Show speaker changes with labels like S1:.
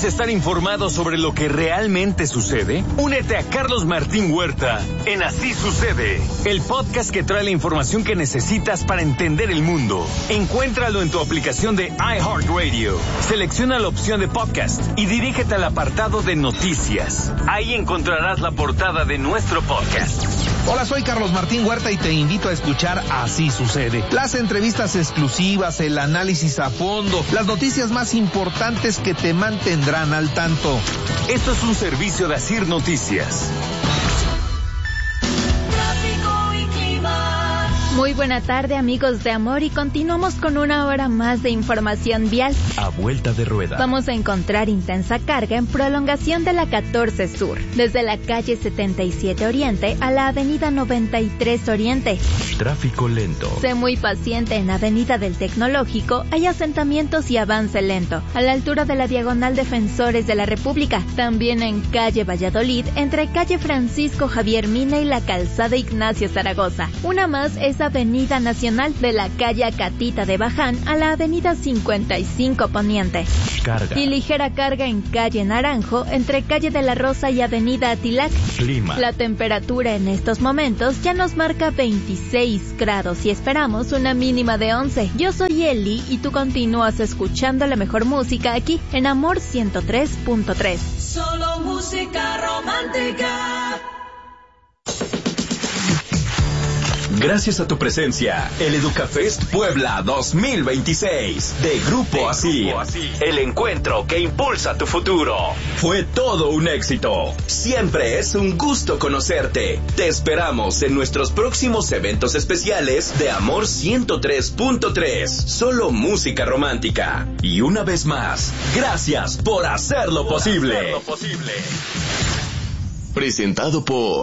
S1: ¿Quieres estar informado sobre lo que realmente sucede? Únete a Carlos Martín Huerta en Así Sucede, el podcast que trae la información que necesitas para entender el mundo. Encuéntralo en tu aplicación de iHeartRadio. Selecciona la opción de podcast y dirígete al apartado de noticias. Ahí encontrarás la portada de nuestro podcast.
S2: Hola, soy Carlos Martín Huerta y te invito a escuchar Así Sucede. Las entrevistas exclusivas, el análisis a fondo, las noticias más importantes que te mantendrán al tanto.
S1: Esto es un servicio de Asir Noticias.
S3: Muy buena tarde, amigos de Amor, y continuamos con una hora más de información vial.
S1: A vuelta de rueda.
S3: Vamos a encontrar intensa carga en prolongación de la 14 Sur, desde la calle 77 Oriente a la avenida 93 Oriente.
S1: Tráfico lento.
S3: Sé muy paciente en avenida del Tecnológico, hay asentamientos y avance lento, a la altura de la diagonal Defensores de la República. También en calle Valladolid, entre calle Francisco Javier Mina y la calzada Ignacio Zaragoza. Una más es Avenida Nacional, de la calle Acatita de Baján a la avenida 55 Poniente.
S1: Carga.
S3: Y ligera carga en calle Naranjo, entre calle de la Rosa y avenida Atilac.
S1: Clima.
S3: La temperatura en estos momentos ya nos marca 26 grados y esperamos una mínima de 11. Yo soy Eli y tú continúas escuchando la mejor música aquí en Amor 103.3.
S4: Solo música romántica.
S5: Gracias a tu presencia, el EducaFest Puebla 2026 de Grupo Asir, el encuentro que impulsa tu futuro. Fue todo un éxito. Siempre es un gusto conocerte. Te esperamos en nuestros próximos eventos especiales de Amor 103.3, solo música romántica. Y una vez más, gracias por hacerlo posible. Presentado por